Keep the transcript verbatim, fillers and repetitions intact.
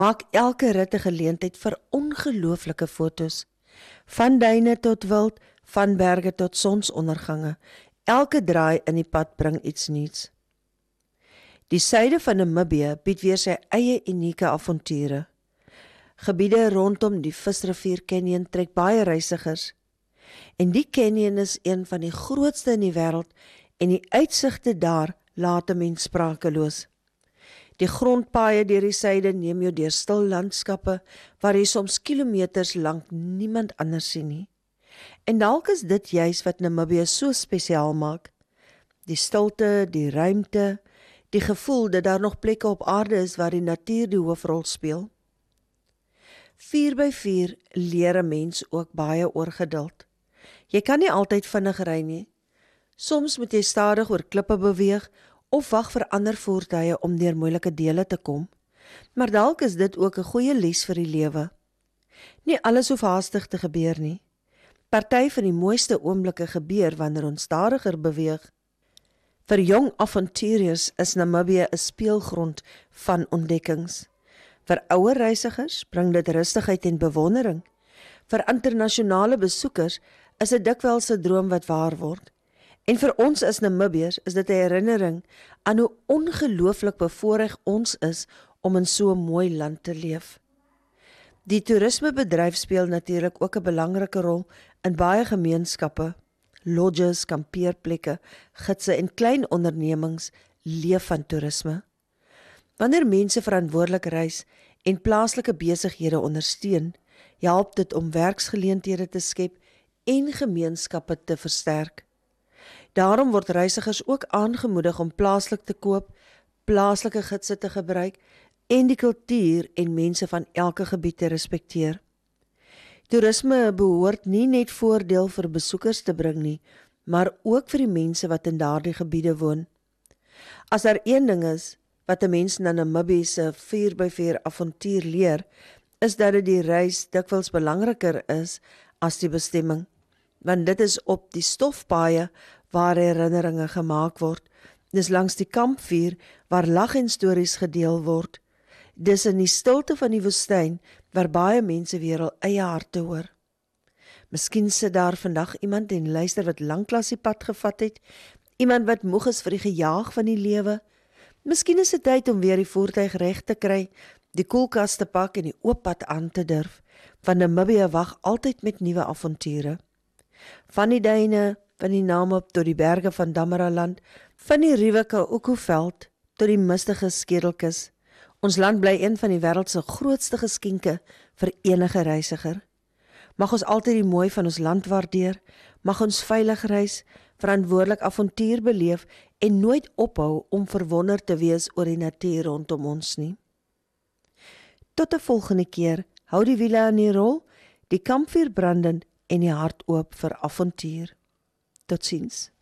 Maak elke rit 'n geleentheid vir ongelooflike fotos. Van duine tot wild, van berge tot sonsondergange. Elke draai in die pad bring iets nuuts. Die suide van Namibië bied weer sy eie unieke avonture. Gebiede rondom die Visrivier Canyon trek baie reisigers. En die canyon is een van die grootste in die wêreld en die uitsigte daar laat 'n mens sprakeloos. Die grondpaaie deur die suide neem jou deur stil landskappe waar jy soms kilometers lank niemand anders sien nie. En dalk is dit juis wat Namibië so spesiaal maak. Die stilte, die ruimte, die gevoel dat daar nog plekke op aarde is waar die natuur die hoofrol speel. vier by vier leer 'n mens ook baie oor geduld. Jy kan nie altyd vinnig ry nie. Soms moet jy stadig oor klippe beweeg of wag vir ander voertuie om deur moeilike dele te kom. Maar dalk is dit ook 'n goeie les vir die lewe. Nie alles hoef haastig te gebeur nie. Party van die mooiste oomblikke gebeur wanneer ons stadiger beweeg. Vir jong avonturiers is Namibië 'n speelgrond van ontdekkings. Vir ouer reisigers bring dit rustigheid en bewondering. Vir internasionale besoekers is dit dikwels 'n droom wat waar word. En vir ons as Namibiërs is dit 'n herinnering aan hoe ongelooflik bevoorreg ons is om in so 'n mooi land te leef. Die toerismebedryf speel natuurlik ook 'n belangrike rol in baie gemeenskappe. Lodges, kampeerplekke, gidse en klein ondernemings leef van toerisme. Wanneer mense verantwoordelik reis en plaaslike besighede ondersteun, help dit om werksgeleenthede te skep en gemeenskappe te versterk. Daarom word reisigers ook aangemoedig om plaaslik te koop, plaaslike gidse te gebruik en die kultuur en mense van elke gebied te respekteer. Toerisme behoort nie net voordeel vir besoekers te bring nie, maar ook vir die mense wat in daardie gebiede woon. As daar een ding is wat 'n mens na Namibië se vier by vier avontuur leer, is dat dit die reis dikwels belangriker is as die bestemming, want dit is op die stofpaaie waar herinneringe gemaak word. Dis langs die kampvuur waar lag en stories gedeel word. Dis in die stilte van die woestyn waar baie mense weer hul eie harte hoor. Miskien sit daar vandag iemand en luister wat lanklaas die pad gevat het, iemand wat moeg is vir die gejaag van die lewe. Miskien is dit tyd om weer die voertuig reg te kry, die koelkas te pak en die oop pad aan te durf, want Namibië wag altyd met nuwe avonture. Van die duine, van die Namib tot die berge van Damaraland, van die ruwe Kaukuveld tot die mistige Skedelkus. Ons land bly een van die wêreld se grootste geskenke vir enige reisiger. Mag ons altyd die mooi van ons land waardeer, mag ons veilig reis, verantwoordelik avontuur beleef en nooit ophou om verwonderd te wees oor die natuur rondom ons nie. Tot 'n volgende keer, hou die wiele aan die rol, die kampvuur brandend en die hart oop vir avontuur. Totsiens.